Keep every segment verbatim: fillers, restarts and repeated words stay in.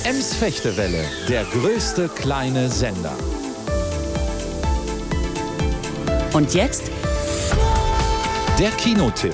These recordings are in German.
Ems Fechtewelle, der größte kleine Sender. Und jetzt der Kinotipp.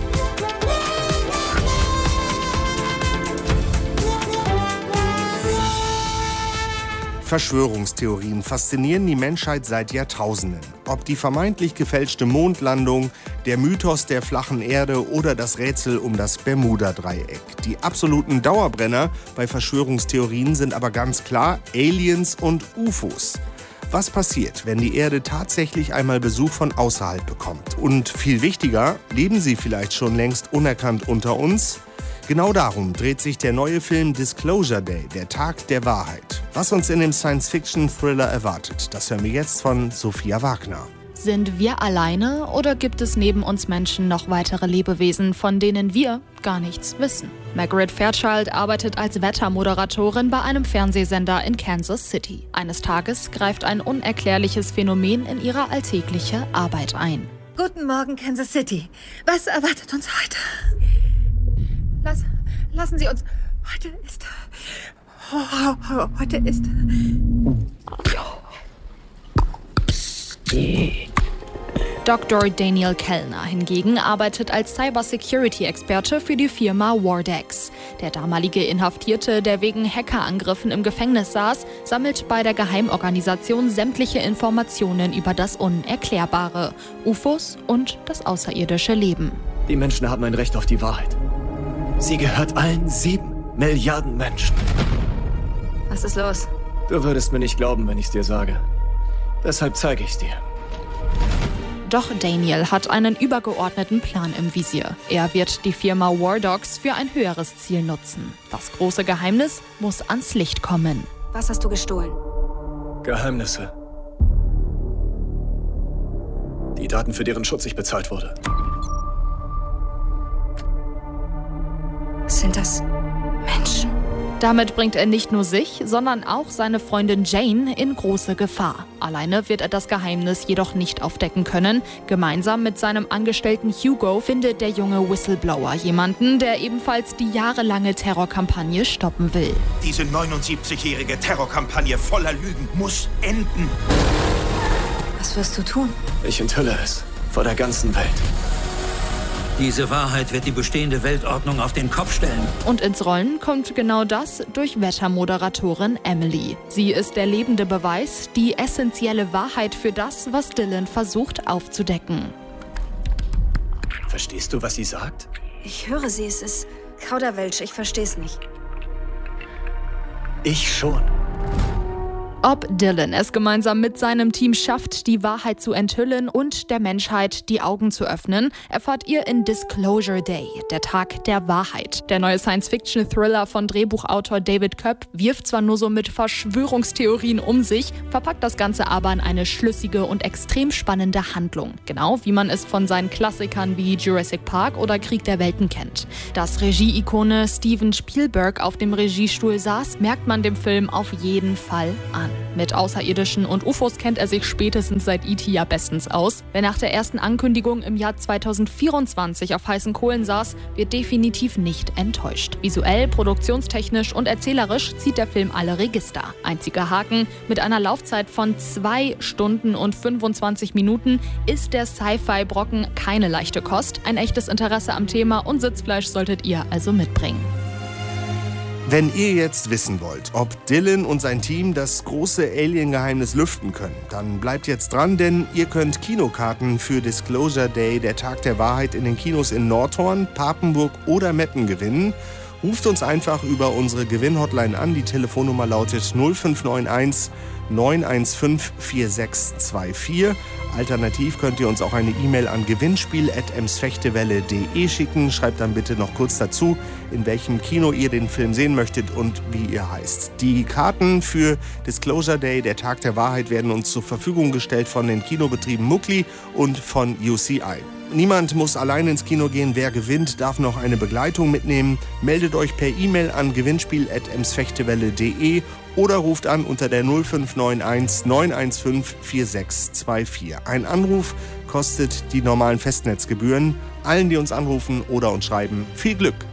Verschwörungstheorien faszinieren die Menschheit seit Jahrtausenden. Ob die vermeintlich gefälschte Mondlandung, der Mythos der flachen Erde oder das Rätsel um das Bermuda-Dreieck. Die absoluten Dauerbrenner bei Verschwörungstheorien sind aber ganz klar Aliens und U F Os. Was passiert, wenn die Erde tatsächlich einmal Besuch von außerhalb bekommt? Und viel wichtiger, leben sie vielleicht schon längst unerkannt unter uns? Genau darum dreht sich der neue Film Disclosure Day, der Tag der Wahrheit. Was uns in dem Science-Fiction-Thriller erwartet, das hören wir jetzt von Sophia Wagner. Sind wir alleine oder gibt es neben uns Menschen noch weitere Lebewesen, von denen wir gar nichts wissen? Margaret Fairchild arbeitet als Wettermoderatorin bei einem Fernsehsender in Kansas City. Eines Tages greift ein unerklärliches Phänomen in ihre alltägliche Arbeit ein. Guten Morgen, Kansas City. Was erwartet uns heute? Lass, lassen Sie uns... Heute ist... Oh, heute ist... Doktor Daniel Kellner hingegen arbeitet als Cybersecurity-Experte für die Firma Wardex. Der damalige Inhaftierte, der wegen Hackerangriffen im Gefängnis saß, sammelt bei der Geheimorganisation sämtliche Informationen über das Unerklärbare, U F Os und das außerirdische Leben. Die Menschen haben ein Recht auf die Wahrheit. Sie gehört allen sieben Milliarden Menschen. Was ist los? Du würdest mir nicht glauben, wenn ich es dir sage. Deshalb zeige ich es dir. Doch Daniel hat einen übergeordneten Plan im Visier. Er wird die Firma Wardox für ein höheres Ziel nutzen. Das große Geheimnis muss ans Licht kommen. Was hast du gestohlen? Geheimnisse. Die Daten, für deren Schutz ich bezahlt wurde. Sind das Menschen? Damit bringt er nicht nur sich, sondern auch seine Freundin Jane in große Gefahr. Alleine wird er das Geheimnis jedoch nicht aufdecken können. Gemeinsam mit seinem Angestellten Hugo findet der junge Whistleblower jemanden, der ebenfalls die jahrelange Terrorkampagne stoppen will. Diese neunundsiebzigjährige Terrorkampagne voller Lügen muss enden. Was wirst du tun? Ich enthülle es vor der ganzen Welt. Diese Wahrheit wird die bestehende Weltordnung auf den Kopf stellen. Und ins Rollen kommt genau das durch Wettermoderatorin Emily. Sie ist der lebende Beweis, die essentielle Wahrheit für das, was Dylan versucht aufzudecken. Verstehst du, was sie sagt? Ich höre sie, es ist Kauderwelsch, ich verstehe es nicht. Ich schon. Ob Dylan es gemeinsam mit seinem Team schafft, die Wahrheit zu enthüllen und der Menschheit die Augen zu öffnen, erfahrt ihr in Disclosure Day, der Tag der Wahrheit. Der neue Science-Fiction-Thriller von Drehbuchautor David Koepp wirft zwar nur so mit Verschwörungstheorien um sich, verpackt das Ganze aber in eine schlüssige und extrem spannende Handlung. Genau wie man es von seinen Klassikern wie Jurassic Park oder Krieg der Welten kennt. Dass Regie-Ikone Steven Spielberg auf dem Regiestuhl saß, merkt man dem Film auf jeden Fall an. Mit Außerirdischen und U F Os kennt er sich spätestens seit E T ja bestens aus. Wer nach der ersten Ankündigung im Jahr zweitausendvierundzwanzig auf heißen Kohlen saß, wird definitiv nicht enttäuscht. Visuell, produktionstechnisch und erzählerisch zieht der Film alle Register. Einziger Haken: mit einer Laufzeit von zwei Stunden und fünfundzwanzig Minuten ist der Sci-Fi-Brocken keine leichte Kost. Ein echtes Interesse am Thema und Sitzfleisch solltet ihr also mitbringen. Wenn ihr jetzt wissen wollt, ob Dylan und sein Team das große Alien-Geheimnis lüften können, dann bleibt jetzt dran, denn ihr könnt Kinokarten für Disclosure Day, der Tag der Wahrheit, in den Kinos in Nordhorn, Papenburg oder Meppen gewinnen. Ruft uns einfach über unsere Gewinnhotline an. Die Telefonnummer lautet null fünf neun eins neun eins fünf vier sechs zwei vier. Alternativ könnt ihr uns auch eine E-Mail an gewinnspiel at emsfechtewelle punkt de schicken. Schreibt dann bitte noch kurz dazu, in welchem Kino ihr den Film sehen möchtet und wie ihr heißt. Die Karten für Disclosure Day, der Tag der Wahrheit, werden uns zur Verfügung gestellt von den Kinobetrieben Muckli und von U C I. Niemand muss allein ins Kino gehen. Wer gewinnt, darf noch eine Begleitung mitnehmen. Meldet euch per E-Mail an gewinnspiel at emsfechtewelle punkt de oder ruft an unter der null fünf neun eins neun eins fünf vier sechs zwei vier. Ein Anruf kostet die normalen Festnetzgebühren. Allen, die uns anrufen oder uns schreiben, viel Glück!